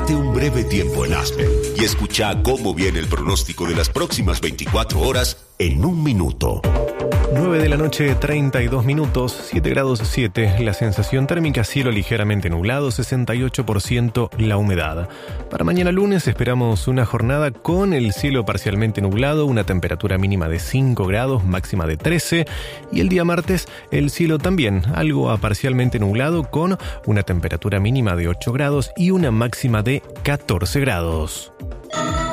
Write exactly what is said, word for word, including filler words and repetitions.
Tómate un breve tiempo en Aspen y escucha cómo viene el pronóstico de las próximas veinticuatro horas en un minuto. nueve de la noche, treinta y dos minutos, siete grados siete, la sensación térmica, cielo ligeramente nublado, sesenta y ocho por ciento la humedad. Para mañana lunes esperamos una jornada con el cielo parcialmente nublado, una temperatura mínima de cinco grados, máxima de trece, y el día martes el cielo también algo a parcialmente nublado con una temperatura mínima de ocho grados y una máxima de catorce grados.